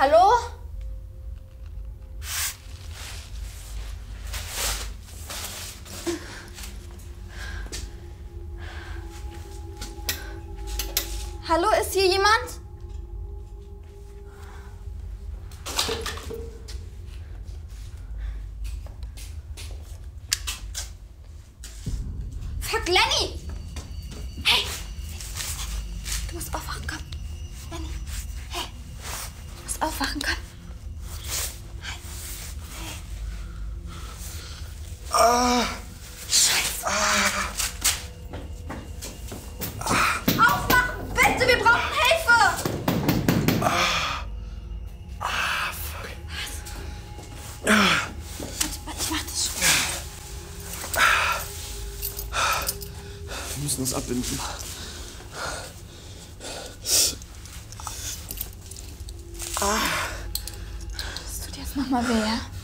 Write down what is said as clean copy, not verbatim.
Hallo? Hallo, ist hier jemand? Fuck, Lenny! Hey! Du musst aufwachen, komm. Lenny, hey! Du musst aufwachen, komm. Hey. Hey. Scheiße. Aufmachen, bitte, wir brauchen Hilfe! Fuck. Was? Warte, ich mach das schon. Wir müssen uns abbinden. Das tut jetzt nochmal weh, ja?